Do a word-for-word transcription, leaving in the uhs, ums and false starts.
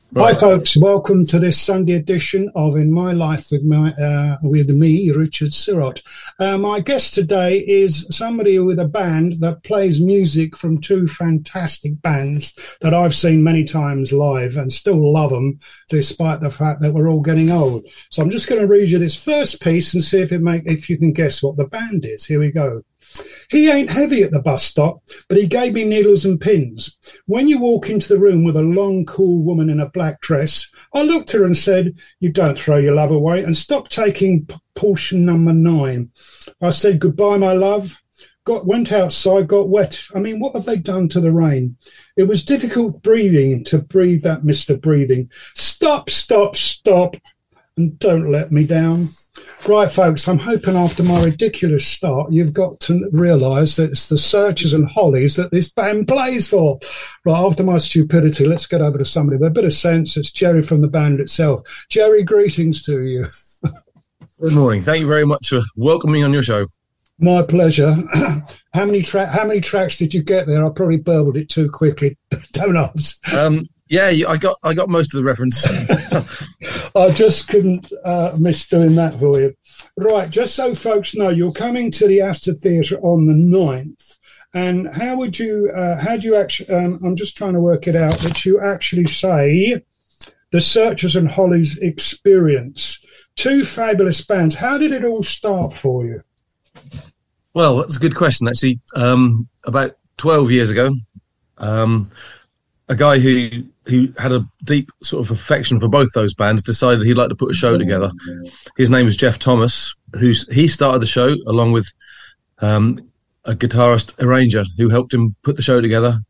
Hi, Right. folks. Welcome to this Sunday edition of In My Life with my uh, with me, Richard Sirott. Uh, my guest today is somebody with a band that plays music from two fantastic bands that I've seen many times live and still love them, despite the fact that we're all getting old. So I'm just going to read you this first piece and see if it make if you can guess what the band is. Here we go. He ain't heavy at the bus stop, but he gave me needles and pins. When you walk into the room with a long, cool woman in a black dress, I looked at her and said, "You don't throw your love away and stop taking p- portion number nine." I said, "Goodbye, my love." Got went outside, got wet. I mean, what have they done to the rain? It was difficult breathing to breathe that Mister Breathing. Stop, stop, stop, and don't let me down. Right, folks, I'm hoping after my ridiculous start, you've got to realise that it's the Searchers and Hollies that this band plays for. Right, after my stupidity, let's get over to somebody with a bit of sense. It's Jerry from the band itself. Jerry, greetings to you. Good morning. Thank you very much for welcoming me on your show. My pleasure. How many tra- How many tracks did you get there? I probably burbled it too quickly. Don't ask. Um, yeah, I got I got most of the reference. I just couldn't uh, miss doing that for you. Right, just so folks know, you're coming to the Astor Theatre on the ninth. And how would you, uh, how do you actually, um, I'm just trying to work it out, that you actually say the Searchers and Hollies experience. Two fabulous bands. How did it all start for you? Well, that's a good question, actually. Um, about twelve years ago, um, a guy who who had a deep sort of affection for both those bands decided he'd like to put a show together. His name is Jeff Thomas, who's he started the show along with um, a guitarist arranger who helped him put the show together.